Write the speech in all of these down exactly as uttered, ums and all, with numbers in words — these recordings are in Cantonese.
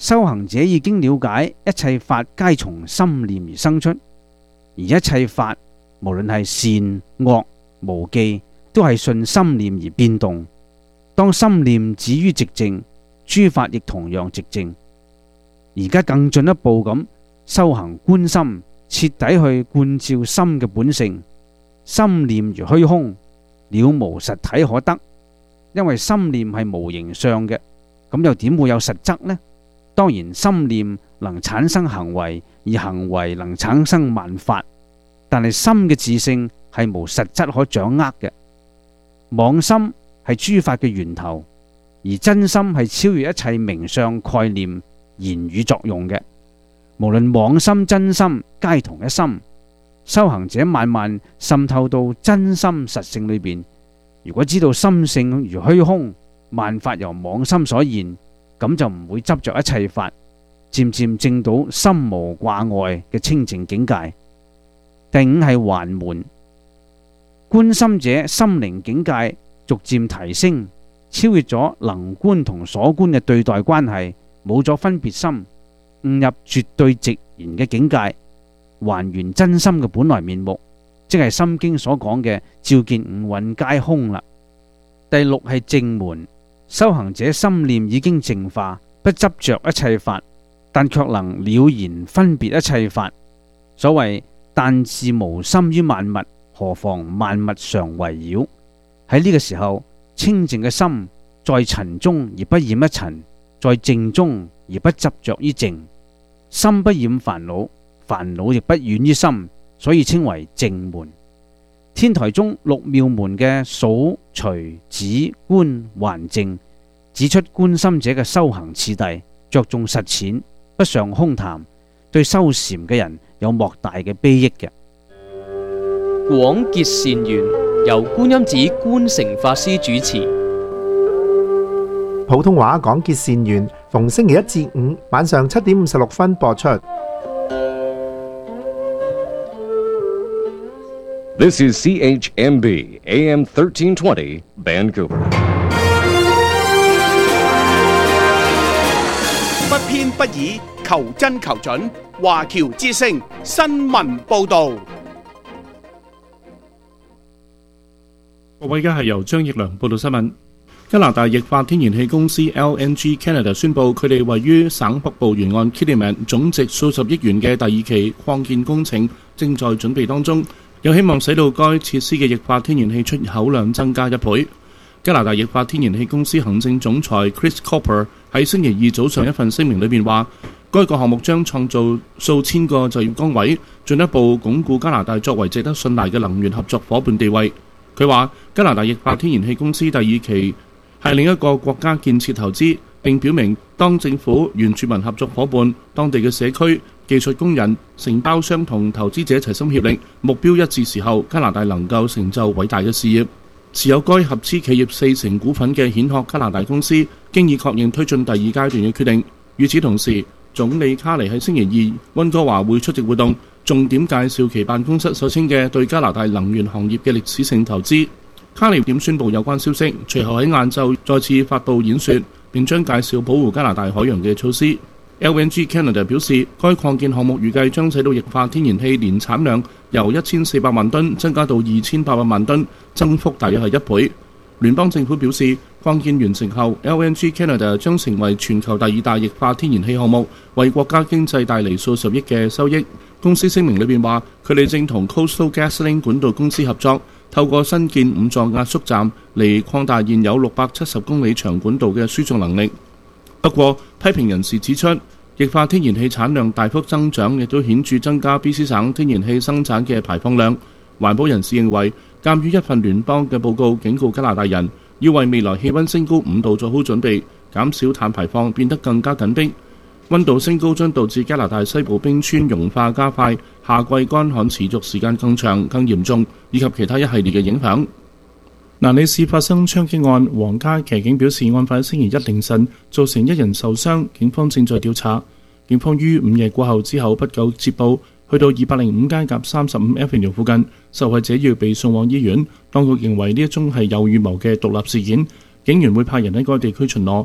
修行者已經了解一切法皆從心念而生出，而一切法無論係善惡無記，都係順心念而變動。當心念止於寂靜，諸法亦同樣寂靜。而家更進一步咁修行觀心，徹底去觀照心嘅本性。心念如虛空，了無實體可得。因為心念係無形相嘅，咁又點會有實質呢？當然心念能產生行為，而行為能產生萬法，但係心嘅自性係無實質可掌握嘅。妄心係諸法嘅源頭，而真心係超越一切名相概念言語作用嘅。無論妄心真心皆同一心。修行者慢慢滲透到真心實性裏邊，如果知道心性如虛空，萬法由妄心所現，咁就唔會執着一切法，漸漸證到心無掛礙嘅清淨境界。第五係還門，觀心者心靈境界逐漸提升，超越咗能觀同所觀嘅對待關係，冇咗分別心，悟入絕對寂然嘅境界，還原真心嘅本來面目，即係《心經》所講嘅照見五蘊皆空啦。第六係淨門，修行者心念已經淨化，不執着一切法，但卻能了然分別一切法。所謂但自無心於萬物，何妨萬物常圍繞。喺呢個時候，清淨嘅心在塵中而不染一塵，在淨中而不執着於淨，心不染煩惱，煩惱亦不遠於心，所以稱為淨門。天台中六妙門嘅數隨止觀還淨，指出觀心者嘅修行次第，着重實踐，不上空談，對修禪嘅人有莫大嘅裨益嘅。 廣結善緣，由觀音寺觀誠法師主持。 普通話廣結善緣，逢星期一至五晚上七點五十六分播出。 This is C H M B A M thirteen twenty Vancouver。 不偏不倚，求真求準，華僑之聲新聞報導。 各位，而家係由張奕良報道新聞。加拿大液化天然氣公司 L N G Canada 宣布，佢哋位於省北部沿岸 Kitimat 總值數十億元嘅第二期擴建工程正在準備當中，有希望使到該設施嘅液化天然氣出口量增加一倍。加拿大液化天然氣公司行政總裁 Chris Cooper 喺星期二早上一份聲明裏面話，該個項目將創造數千個就業崗位，進一步鞏固加拿大作為值得信賴嘅能源合作伙伴地位。佢話加拿大液化天然氣公司第二期係另一個國家建設投資，並表明當政府、原住民合作伙伴、當地嘅社區、技術工人、承包商同投資者齊心協力，目標一致時候，加拿大能夠成就偉大嘅事業。持有該合資企業四成股份嘅蜆殼加拿大公司，經已確認推進第二階段嘅決定。與此同時，總理卡尼喺星期二溫哥華會出席活動，重點介紹其辦公室所稱嘅對加拿大能源行業嘅歷史性投資。卡尼點宣佈有關消息，隨後喺晏晝再次發佈演說，並將介紹保護加拿大海洋嘅措施。L N G Canada 表示，該擴建項目預計將使到液化天然氣年產量由一千四百萬噸增加到二千八百萬噸，增幅大約係一倍。聯邦政府表示，擴建完成後 ，L N G Canada 將成為全球第二大液化天然氣項目，為國家經濟帶嚟數十億嘅收益。公司聲明裏面話，佢哋正同 Coastal GasLink 管道公司合作，透過新建五座壓縮站嚟擴大現有六百七十公里長管道嘅輸送能力。不過，批評人士指出，液化天然氣產量大幅增長，亦都顯著增加 B C 省天然氣生產嘅排放量。環保人士認為，鑑於一份聯邦嘅報告警告加拿大人要為未來氣温升高五度做好準備，減少碳排放變得更加緊迫。温度升高將導致加拿大西部冰川融化加快，夏季乾旱持續時間更長、更嚴重，以及其他一系列嘅影響。蘭里市發生槍擊案，皇家騎警表示，案發星期一凌晨造成一人受傷，警方正在調查。警方於午夜過後之後不久接報，去到二百零五街夾三十五 Avenue 附近，受害者要被送往醫院。當局認為呢一宗係有預謀嘅獨立事件，警員會派人喺該地區巡邏。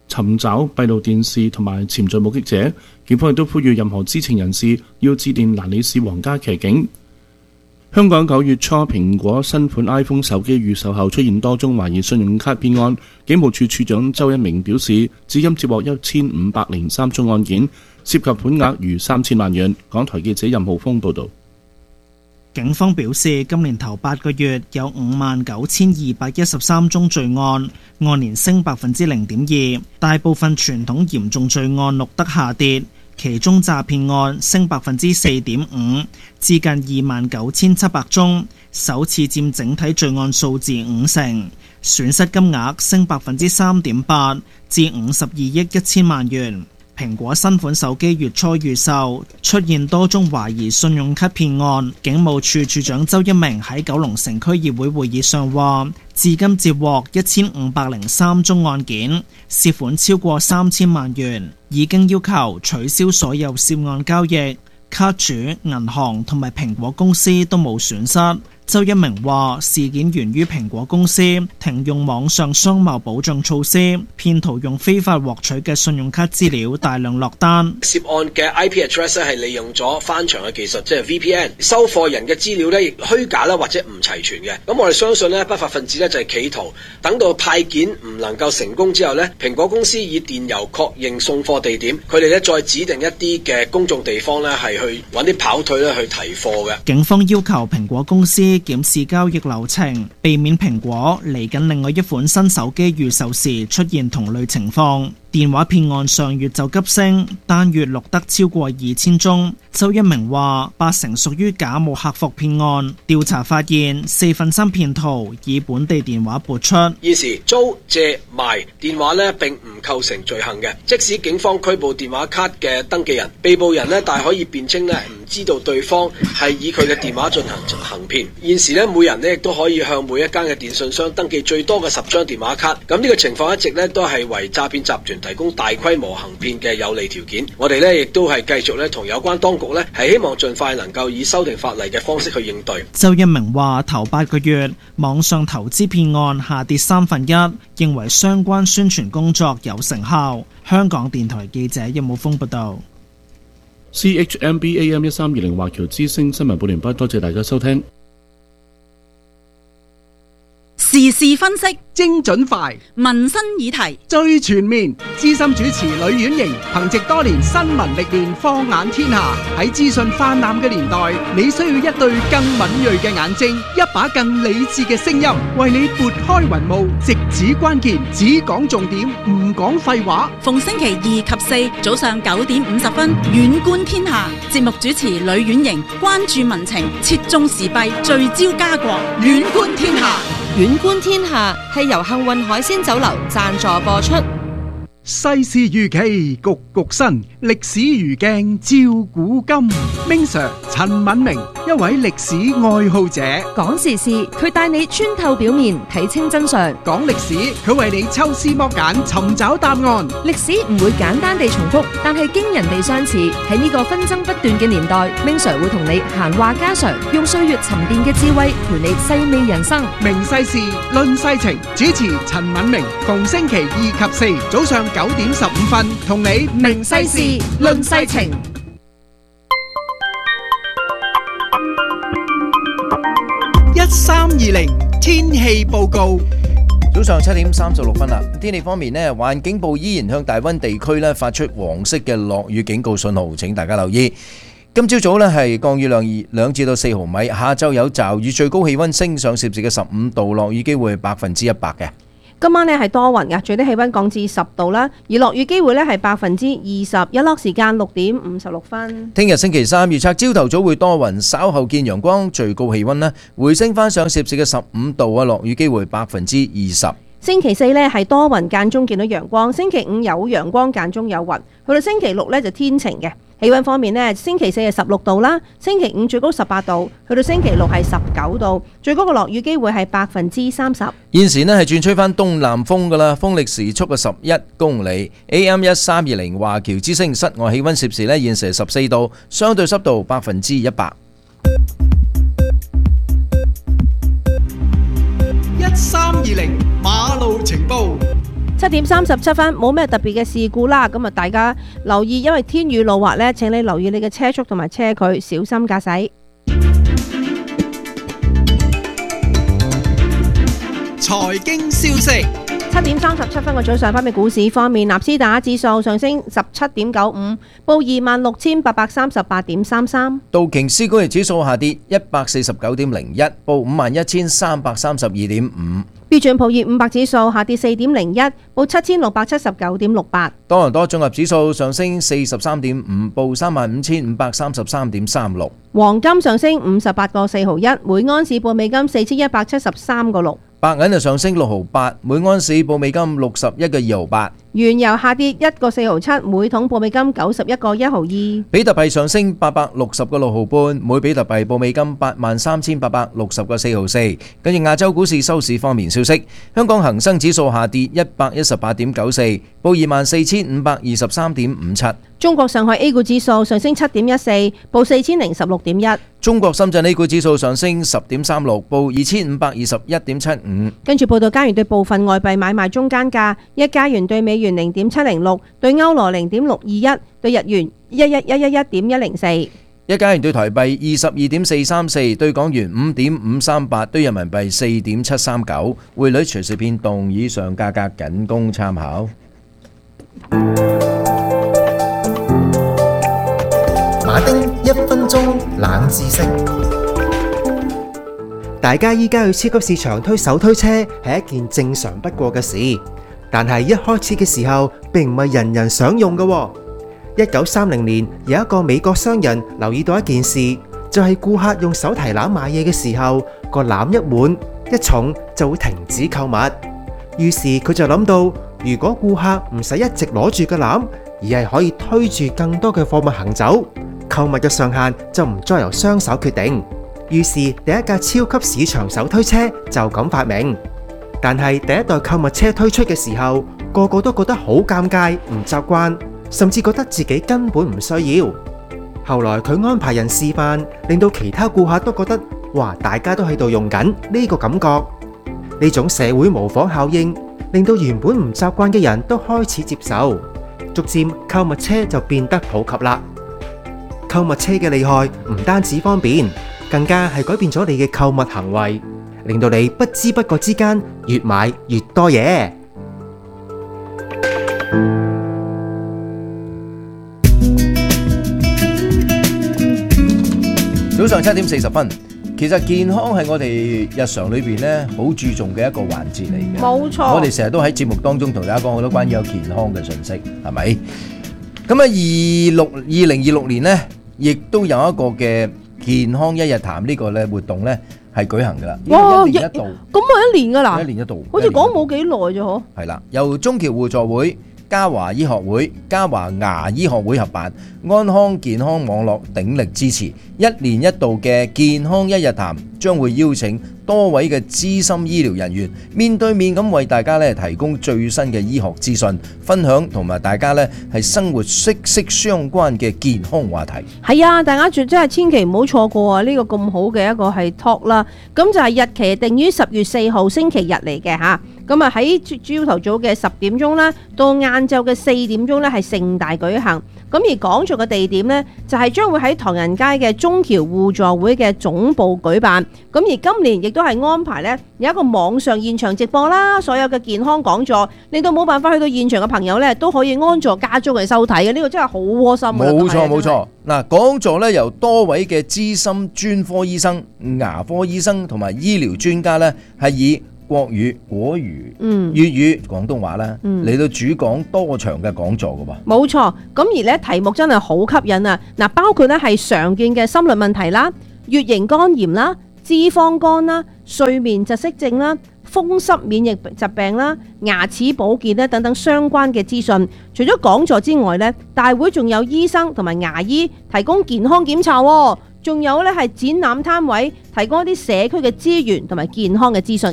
尋找閉路電視同埋潛在目擊者。警方亦都呼籲任何知情人士要致電蘭里市皇家騎警。香港九月初蘋果新款 iPhone 手機預售後出現多宗懷疑信用卡騙案，警務處處長周一鳴表示，至今接獲一千五百零三宗案件，涉及款額逾三千萬元。港台記者任浩峰報導。 警方表示，今年頭八個月有五萬九千二百一十三宗罪案，按年升百分之零點二，大部分傳統嚴重罪案錄得下跌。其中詐騙案升百分之四點五，至近二萬九千七百宗，首次佔整體罪案數字五成。損失金額升百分之三點八，至五十二億一千萬元。蘋果新款手機月初預售出現多宗懷疑信用卡騙案，警務處處長周一鳴喺九龍城區議會會議上話，至今接獲一千五百零三宗案件，涉款超過三千萬元，已經要求取消所有涉案交易，卡主、銀行同埋蘋果公司都冇損失。周一鳴話，事件源於蘋果公司停用網上商貿保障措施，騙徒用非法獲取嘅信用卡資料大量落單。 涉案嘅 I P address 係利用咗翻牆嘅技術，即係 V P N， 收貨人嘅資料咧虛假啦或者唔齊全嘅。咁我哋相信咧，不法分子咧就係企圖等到派件唔能夠成功之後咧，蘋果公司以電郵確認送貨地點，佢哋咧再指定一啲嘅公眾地方咧係去揾啲跑腿咧去提貨嘅。 警方要求蘋果公司檢視交易流程，避免蘋果嚟緊另外一款新手機預售時出現同類情況。電話騙案上月就急升，單月錄得超過二千宗。周一鳴話，八成屬於假冒客服騙案。調查發現，四分三騙徒以本地電話撥出。 現時租借賣電話咧並唔構成罪行嘅，即使警方拘捕電話卡嘅登記人，被捕人咧但係可以辯稱咧唔知道對方係以佢嘅電話進行行騙。現時咧每人咧亦都可以向每一間嘅電信商登記最多嘅十張電話卡。咁呢個情況一直咧都係為詐騙集團提供大規模行騙嘅有利條件。我哋咧亦都係繼續咧同有關當局咧係希望盡快能夠以修訂法例嘅方式去應對。 周一鳴話，頭八個月網上投資騙案下跌三分一，認為相關宣傳工作有成效。香港電台記者任武峰報道。 C H M B A M 一三二零華僑之聲新聞報連畢，多謝大家收聽。 時事分析， 精準快， 民生議題最全面。資深主持呂婉瑩憑藉多年新聞歷練，放眼天下。喺資訊泛濫嘅年代，你需要一對更敏銳嘅眼睛，一把更理智嘅聲音，為你撥開雲霧，直指關鍵，只講重點，唔講廢話。 逢星期二及四早上九點五十分，遠觀天下。節目主持呂婉瑩關注民情，切中時弊，聚焦家國，遠觀天下。 遠觀天下係由幸運海鮮酒樓贊助播出。 世事如棋，局局新，歷史如鏡，照古今。Ming Sir 陳敏明，一位歷史愛好者， 講時事，佢帶你穿透表面，睇清真相； 講歷史，佢為你抽絲剝繭，尋找答案。 歷史唔會簡單地重複，但係驚人地相似。喺呢個紛爭不斷嘅年代，Ming Sir會同你閒話家常，用歲月沉澱嘅智慧陪你細味人生。 明世事，論世情，主持陳敏明，逢星期二及四早上九點十五分，同你明世事，論世情。一三二零天氣報告。 早上七點三十六分啦。天氣方面呢，環境部依然向大溫地區呢發出黃色嘅落雨警告信號，請大家留意。今朝早呢係降雨量兩至到四毫米，下晝有驟雨，最高氣溫升上攝氏嘅十五度，落雨機會百分之一百嘅。 今晚呢係多雲嘅，最低氣溫降至十度啦，而落雨機會呢係百分之二十，日落時間六點五十六分。 聽日星期三預測朝頭早會多雲，稍後見陽光，最高氣溫呢回升翻上攝氏嘅十五度啊，落雨機會百分之二十。 星期四呢係多雲間中見到陽光，星期五有陽光間中有雲，去到星期六呢就天晴嘅。氣溫方面呢，星期四係十六度啦，星期五最高十八度，去到星期六係十九度，最高嘅落雨機會係百分之三十。 現時呢係轉吹翻東南風噶啦，風力時速嘅十一公里。A M 一三二零華僑之聲室外氣溫攝氏呢現時十四度，相對濕度百分之一百。 一三二零馬路情報。 七點三十七分，冇咩特別嘅事故啦。咁啊，大家留意，因為天雨路滑呢，請你留意你嘅車速同埋車距，小心駕駛。 財經消息。 七點三十七分嘅早上，翻俾股市方面，納斯達克指數上升十七點九五，報二萬六千八百三十八點三三。 道瓊斯工業指數下跌一百四十九點零一，報五萬一千三百三十二點五。 標準普爾五百指數下跌四點零一，報七千六百七十九點六八。 多倫多綜合指數上升四十三點五，報三萬五千五百三十三點三六。 黃金上升五十八個四毫一，每安士報美金四千一百七十三個六。 白銀就上升六毫八，每安士報美金六十一個二毫八。 原油下跌一個四毫七，每桶報美金九十一個一毫二。 比特幣上升八百六十個六毫半，每比特幣報美金八萬三千八百六十個四毫四。跟住亞洲股市收市方面消息，香港恒生指數下跌一百一十八點九四，報二萬四千五百二十三點五七。 中國上海 A 股指數上升七點一四，報四千零十六點一。 中國深圳 A 股指數上升十點三六，報二千五百二十一點七五。 跟住報道加元對部分外幣買賣中間價：一加元對美元零點七零六，對歐羅零點六二一，對日元一一一一一點一零四。 一加元對台幣二十二點四三四，對港元五點五三八，對人民幣四點七三九。匯率隨時變動，以上價格僅供參考。 馬丁一分鐘冷知識。大家依家去超級市場推手推車係一件正常不過嘅事，但係一開始嘅時候並唔係人人想用嘅。一九三零年有一個美國商人留意到一件事，就係顧客用手提籃買嘢嘅時候，個籃一滿一重就會停止購物。於是佢就諗到，如果顧客唔使一直攞住個籃，而係可以推住更多嘅貨物行走，購物嘅上限就唔再由雙手決定。於是第一架超級市場手推車就咁發明。但係第一代購物車推出嘅時候，個個都覺得好尷尬，唔習慣，甚至覺得自己根本唔需要。後來佢安排人示範，令到其他顧客都覺得，哇，大家都喺度用緊呢個感覺。呢種社會模仿效應，令到原本唔習慣嘅人都開始接受，逐漸購物車就變得普及啦。購物車嘅厲害唔單止方便，更加係改變咗你嘅購物行為，令到你不知不覺之間越買越多嘢。 早上七點四十分，其實健康係我哋日常裏邊咧好注重嘅一個環節嚟嘅。 冇錯， 我哋成日都喺節目當中同大家講好多關於有健康嘅信息，係咪？咁啊，二六二零二六年呢，亦都有一個嘅健康一日談呢個咧活動咧係舉行噶啦。 哇， 一年一度， 咁咪一年噶啦？ 一年一度， 好似講冇幾耐啫嗬。 係啦，由中僑互助會、嘉華醫學會、嘉華牙醫學會合辦，安康健康網絡鼎力支持，一年一度嘅健康一日談將會邀請多位嘅資深醫療人員面對面咁為大家咧提供最新嘅醫學資訊分享，同埋大家咧係生活息息相關嘅健康話題。係啊，大家絕真係千祈唔好錯過啊！呢個咁好嘅一個係 talk 啦，咁就係日期定於十月四號星期日嚟嘅吓。咁啊喺朝頭早嘅十點鐘啦，到晏晝嘅四點鐘咧係盛大舉行。咁而講座嘅地點呢，就係將會喺唐人街嘅中僑互助會嘅總部舉辦。咁而今年亦都係安排呢有一個網上現場直播啦，所有嘅健康講座，令到冇辦法去到現場嘅朋友呢，都可以安坐家中嚟收睇嘅。呢個真係好窩心啊！冇錯冇錯。嗱，講座呢由多位嘅資深專科醫生、牙科醫生同埋醫療專家呢，係以國語、國語、嗯、粵語、廣東話啦，嚟到主講多場嘅講座噶噃。冇錯，咁而咧題目真係好吸引啊！嗱，包括咧係常見嘅心律問題啦、乙型肝炎啦、脂肪肝啦、睡眠窒息症啦、風濕免疫疾病啦、牙齒保健咧等等相關嘅資訊。除咗講座之外咧，大會仲有醫生同埋牙醫提供健康檢查喎，仲有咧係展覽攤位提供一啲社區嘅資源同埋健康嘅資訊嘅。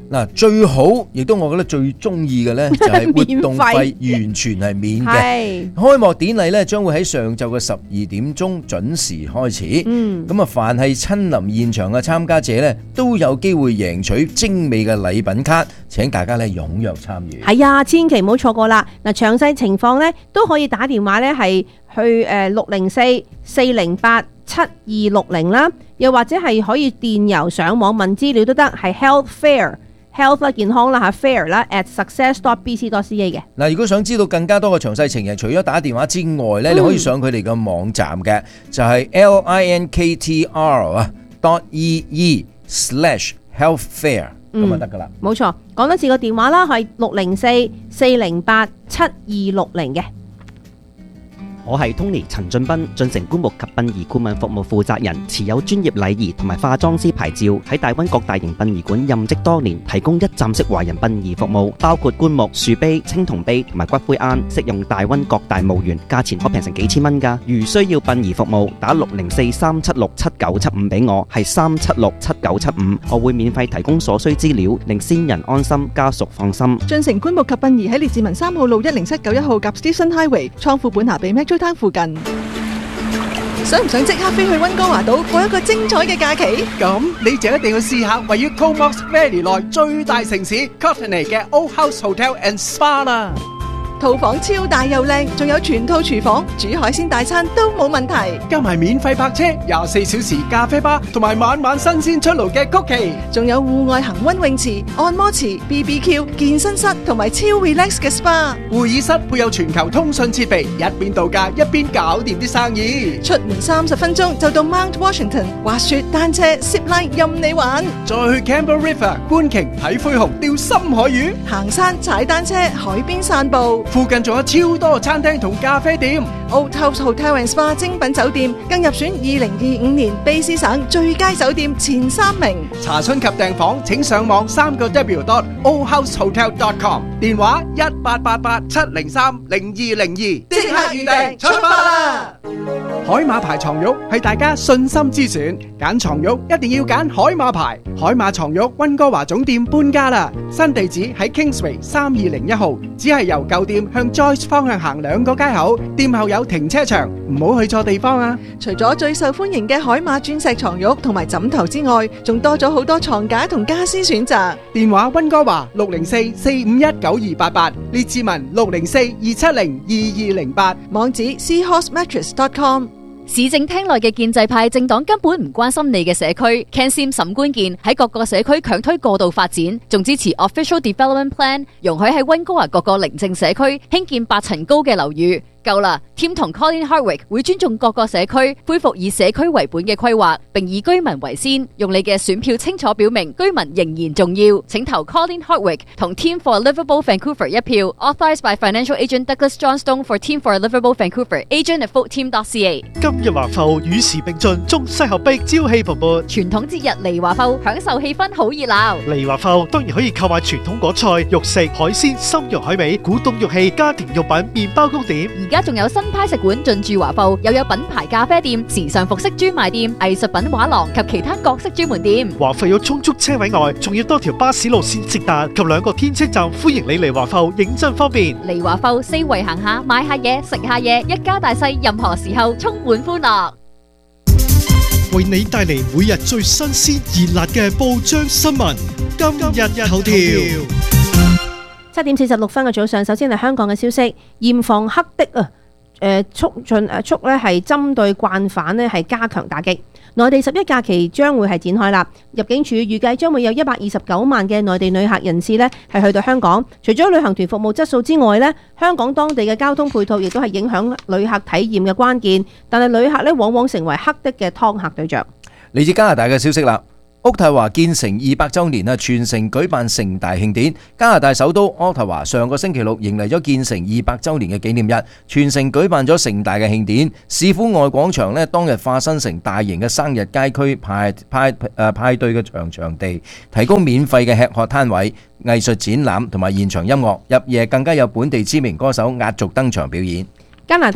嗱，最好亦都我覺得最中意嘅呢，就係活動費完全係免嘅。開幕典禮呢，將會喺上晝嘅十二點鐘準時開始。嗯，咁啊，凡係親臨現場嘅參加者呢，都有機會贏取精美嘅禮品卡。請大家呢踴躍參與。 係啊，千祈唔好錯過啦！嗱，詳細情況呢，都可以打電話呢，係去誒六零四四零八七二六零啦，又或者係可以電郵上網問資料都得，係 health fair。health 啦，健康啦嚇 fair 啦 at success dot b c dot c a 嘅。 嗱，如果想知道更加多嘅詳細情形，除咗打電話之外咧，嗯、你可以上佢哋嘅網站嘅，就係、是、l i n k t r 啊 dot e e slash health fair 咁就得噶啦。 冇錯，講多次個電話啦，係六零四四零八七二六零嘅。 我係 Tony 陳俊斌，進城棺木及殯儀顧問服務負責人，持有專業禮儀同埋化妝師牌照，喺大灣各大型殯儀館任職多年，提供一站式華人殯儀服務，包括棺木、樹碑、青銅碑同埋骨灰龕，適用大灣各大墓園，價錢可平成幾千蚊㗎。如需要殯儀服務，打六零四三七六七九七五俾我，係三七六七九七五，我會免費提供所需資料，令先人安心，家屬放心。 進城棺木及殯儀喺列治文三號路一零七九一號夾 Station Highway 倉庫本下比 Metro Town附近。想唔想即刻飛去溫哥華島過一個精彩嘅假期？ 咁你就一定要試下位於 Comox Valley 內最大城市 Courtenay 嘅 Old House Hotel and Spa 啦。 套房超大又靚，仲有全套廚房，煮海鮮大餐都冇問題。 加埋免費泊車、廿四小時咖啡吧，同埋晚晚新鮮出爐嘅曲奇， 仲有戶外恒溫泳池、按摩池、B B Q、健身室同埋超 relax 嘅 S P A。 會議室配有全球通訊設備，一邊度假一邊搞掂啲生意。 出門三十分鐘就到 Mount Washington， 滑雪、單車、zip line 任你玩。 再去 Campbell River 觀鯨睇灰熊、釣深海魚， 行山、踩單車、海邊散步。 附近仲有超多餐廳同咖啡店。 Old House Hotel and Spa 精品酒店更入選二零二五年卑詩省最佳酒店前三名。 查詢及訂房請上網三個 w dot old house hotel dot com， 電話一八八八七零三零二零二，即刻預訂出發啦！海馬牌床褥係大家信心之選，揀床褥一定要揀海馬牌。海馬床褥溫哥華總店搬家啦，新地址喺 Kingsway 三二零一號，只係由舊店向 Joyce 方向行兩個街口，店後有停車場，唔好去錯地方啊！ 除咗最受歡迎嘅海馬鑽石床褥同埋枕頭之外，仲多咗好多床架同家私選擇。 電話溫哥華六零四四五一九二八八，列治文六零四二七零二二零八， 網址 seahorse mattress dot com。 市政廳內嘅建制派政黨根本唔關心你嘅社區 ，Ken Sim 沈關鍵喺各個社區強推過度發展，仲支持 Official Development Plan， 容許喺溫哥華各個鄰政社區興建八層高嘅樓宇。夠啦 ，Tim 同 Colin Hardwick 會尊重各個社區，恢復以社區為本嘅規劃，並以居民為先，用你嘅選票清楚表明居民仍然重要。請投 Colin Hardwick 同 Team for Livable Vancouver 一票 ，Authorized by Financial Agent Douglas Johnstone for Team for Livable Vancouver，Agent at vote team dot c a。 今日華埠與時並進，中西合璧，朝氣蓬勃。 傳統節日嚟華埠，享受氣氛好熱鬧。 嚟華埠當然可以購買傳統果菜、肉食、海鮮、參洋海味、古董玉器、家庭用品、麵包糕點。 而家仲有新派食館進駐華埠，又有品牌咖啡店、時尚服飾專賣店、藝術品畫廊及其他各式專門店。 華埠有充足車位外，仲要多條巴士路線直達及兩個天車站，歡迎你嚟華埠，認真方便。 嚟華埠四圍行下，買下嘢，食下嘢，一家大細任何時候充滿歡樂。 為你帶嚟每日最新鮮熱辣嘅報章新聞，今日頭條。 七點四十六分嘅早上，首先係香港嘅消息，嚴防黑的啊，誒促進誒促咧係針對慣犯咧係加強打擊。內地十一假期將會係展開啦，入境處預計將會有一百二十九萬嘅內地旅客人士咧係去到香港。除咗旅行團服務質素之外咧，香港當地嘅交通配套亦都係影響旅客體驗嘅關鍵。但係旅客咧往往成為黑的嘅劏客對象。 嚟自加拿大嘅消息啦。渥太華建成二百週年啊，全城舉辦盛大慶典。加拿大首都渥太華上個星期六迎嚟咗建成二百週年嘅紀念日，全城舉辦咗盛大嘅慶典。市府外廣場呢，當日化身成大型嘅生日街區派派誒派對嘅場場地，提供免費嘅吃喝攤位、藝術展覽同埋現場音樂。入夜更加有本地知名歌手壓軸登場表演。 加拿大